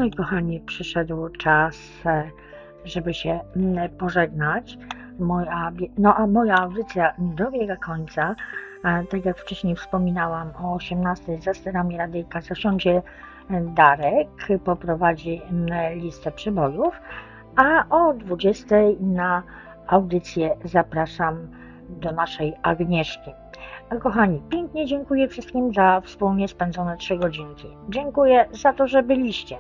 No i kochani, przyszedł czas, żeby się pożegnać. Moja audycja dobiega końca. Tak jak wcześniej wspominałam, o 18:00 za sterami radyjka zasiądzie Darek, poprowadzi listę przebojów, a o 20:00 na audycję zapraszam do naszej Agnieszki. Kochani, pięknie dziękuję wszystkim za wspólnie spędzone 3 godzinki. Dziękuję za to, że byliście.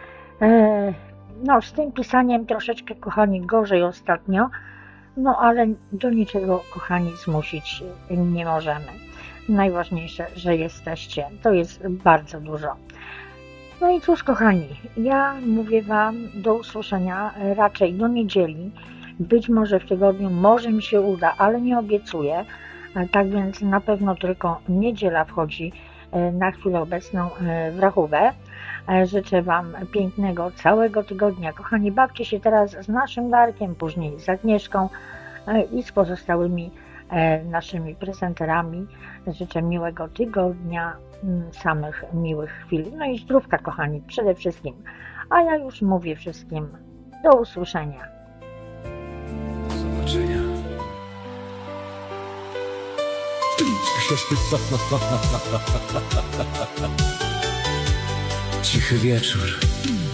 Z tym pisaniem troszeczkę, kochani, gorzej ostatnio, ale do niczego, kochani, zmusić nie możemy. Najważniejsze, że jesteście. To jest bardzo dużo. No i cóż, kochani, ja mówię Wam do usłyszenia raczej do niedzieli. Być może w tygodniu, może mi się uda, ale nie obiecuję. Tak więc na pewno tylko niedziela wchodzi na chwilę obecną w rachubę. Życzę Wam pięknego całego tygodnia. Kochani, bawcie się teraz z naszym Darkiem, później z Agnieszką i z pozostałymi naszymi prezenterami. Życzę miłego tygodnia, samych miłych chwil. No i zdrówka, kochani, przede wszystkim. A ja już mówię wszystkim do usłyszenia. Do zobaczenia. Cichy wieczór.